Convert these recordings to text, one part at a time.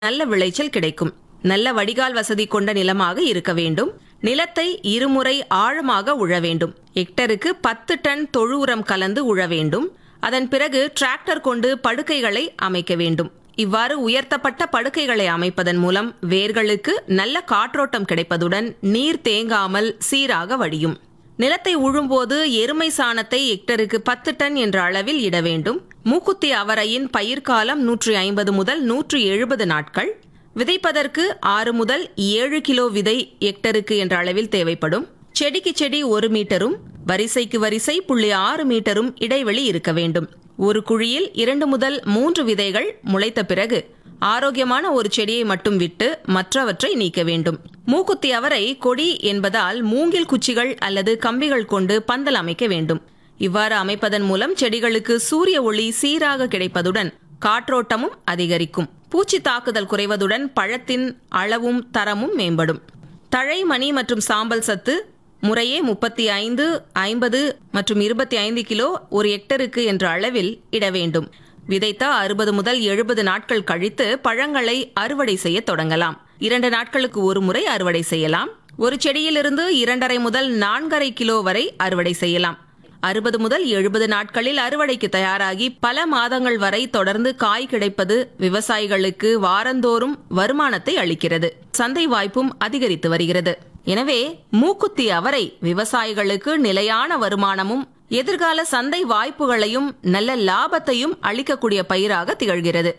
நல்ல விளைச்சல் கிடைக்கும். நல்ல வடிகால் வசதி கொண்ட நிலமாக இருக்க வேண்டும். நிலத்தை இருமுறை ஆழமாக உழ வேண்டும். ஹெக்டருக்கு 10 டன் தொழு உரம் கலந்து உழ வேண்டும். அதன் பிறகு டிராக்டர் கொண்டு படுக்கைகளை அமைக்க வேண்டும். இவ்வாறு உயர்த்தப்பட்ட படுக்கைகளை அமைப்பதன் மூலம் வேர்களுக்கு நல்ல காற்றோட்டம் கிடைப்பதுடன் நீர் தேங்காமல் சீராக வடியும். நிலத்தை உழும்போது எருமை சாணத்தை ஹெக்டருக்கு 10 டன் என்ற அளவில் இட வேண்டும். மூக்குத்தி அவரையின் பயிர்காலம் 150 முதல் 170 நாட்கள். விதைப்பதற்கு 6 முதல் 7 கிலோ விதை ஹெக்டருக்கு என்ற அளவில் தேவைப்படும். செடிக்கு செடி 1 மீட்டரும் வரிசைக்கு வரிசை 0.6 மீட்டரும் இடைவெளி இருக்க வேண்டும். ஒரு குழியில் 2 முதல் 3 விதைகள் முளைத்த பிறகு ஆரோக்கியமான ஒரு செடியை மட்டும் விட்டு மற்றவற்றை நீக்க வேண்டும். மூக்குத்தி அவரை கொடி என்பதால் மூங்கில் குச்சிகள் அல்லது கம்பிகள் கொண்டு பந்தல் அமைக்க வேண்டும். இவ்வாறு அமைப்பதன் மூலம் செடிகளுக்கு சூரிய ஒளி சீராக கிடைப்பதுடன் காற்றோட்டமும் அதிகரிக்கும். பூச்சி தாக்குதல் குறைவதுடன் பழத்தின் அளவும் தரமும் மேம்படும். தழை, மணி மற்றும் சாம்பல் சத்து முறையே 35, 50 மற்றும் 25 கிலோ ஒரு ஹெக்டருக்கு என்ற அளவில் இட வேண்டும். விதைத்த 60 முதல் 70 நாட்கள் கழித்து பழங்களை அறுவடை செய்ய தொடங்கலாம். 2 நாட்களுக்கு ஒரு முறை அறுவடை செய்யலாம். ஒரு செடியிலிருந்து 2.5 முதல் 4.5 கிலோ வரை அறுவடை செய்யலாம். 60 முதல் 70 நாட்களில் அறுவடைக்கு தயாராகி பல மாதங்கள் வரை தொடர்ந்து காய் கிடைப்பது விவசாயிகளுக்கு வாரந்தோறும் வருமானத்தை அளிக்கிறது. சந்தை வாய்ப்பும் அதிகரித்து வருகிறது. எனவே மூக்குத்தி அவரை விவசாயிகளுக்கு நிலையான வருமானமும் எதிர்கால சந்தை வாய்ப்புகளையும் நல்ல லாபத்தையும் அளிக்கக்கூடிய பயிராக திகழ்கிறது.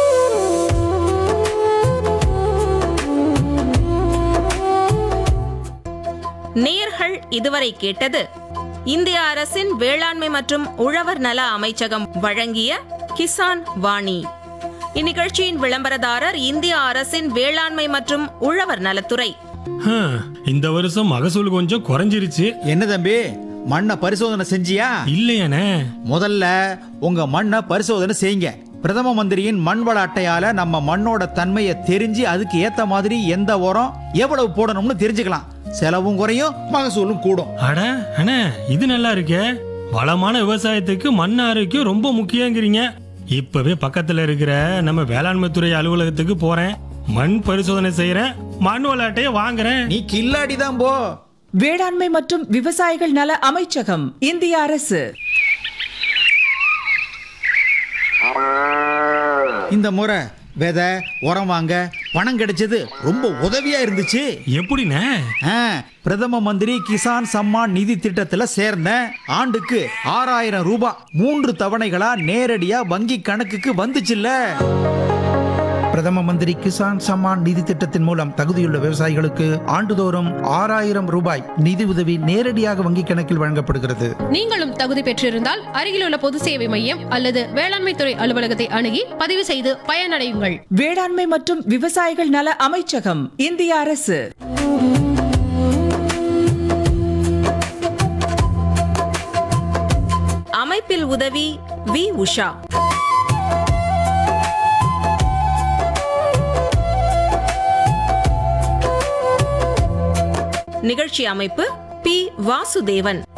நேயர்கள் இதுவரை கேட்டது இந்திய அரசின் வேளாண்மை மற்றும் உழவர் நல அமைச்சகம் வழங்கிய கிசான் வாணி. இந்நிகழ்ச்சியின் விளம்பரதாரர் இந்திய அரசின் வேளாண்மை மற்றும் உழவர் நலத்துறை. இந்த வருஷம் மகசூல் கொஞ்சம் குறைஞ்சிருச்சு. என்ன தம்பி, மண்ணை பரிசோதனை செஞ்சியா? இல்லையானே. முதல்ல உங்க மண்ணை பரிசோதனை செய்யுங்க. பிரதம மந்திரியின் மண் வள அட்டையால நம்ம மண்ணோட தன்மையை தெரிஞ்சு அதுக்கு ஏத்த மாதிரி எந்த உரம் எவ்வளவு போடணும்னு தெரிஞ்சுக்கலாம். செலவும் குறையும், மகசூலும் கூடும். அட அண்ணே, இது நல்லா இருக்கே. வளமான விவசாயத்துக்கு மண் ஆரோக்கியம் ரொம்ப முக்கியங்கிறீங்க. இப்பவே பக்கத்துல இருக்கிற நம்ம வேளாண்மை துறை அலுவலகத்துக்கு போறேன். மண் பரிசோதனை செய்யறேன். மண் வள அட்டையை வாங்குறேன். நீ கில்லாடி தான் போ. வேளாண்மை மற்றும் விவசாயிகள் நல அமைச்சகம், இந்திய அரசு. இந்த முறை விதை உரம் வாங்க பணம் கிடைச்சது ரொம்ப உதவியா இருந்துச்சு. எப்படிண்ணே? பிரதம மந்திரி கிசான் சம்மான் நிதி திட்டத்துல சேர்ந்தேன். ஆண்டுக்கு 6000 ரூபாய் 3 தவணைகளா நேரடியா வங்கி கணக்குக்கு வந்துச்சுல்ல. பிரதம மந்திரி கிசான் சம்மான் நிதி திட்டத்தின் மூலம் தகுதியுள்ள விவசாயிகளுக்கு ஆண்டுதோறும் 6000 ரூபாய் நிதி உதவி நேரடியாக வங்கி கணக்கில் வழங்கப்படுகிறது. நீங்களும் தகுதி பெற்றிருந்தால் அருகிலுள்ள பொது சேவை மையம் அல்லது வேளாண்மை துறை அலுவலகத்தை அணுகி பதிவு செய்து பயனடையுங்கள். வேளாண்மை மற்றும் விவசாயிகள் நல அமைச்சகம், இந்திய அரசு. அமைப்பில் உதவி வி. உஷா. நிகழ்ச்சி அமைப்பு பி. வாசுதேவன்.